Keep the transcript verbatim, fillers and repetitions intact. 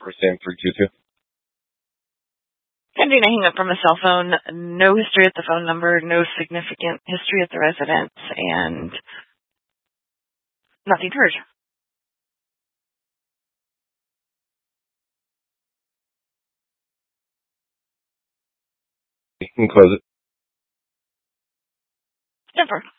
for Sam three two two. Pending a hang up from a cell phone, no history at the phone number, no significant history at the residence, and nothing heard. You can close it. Never.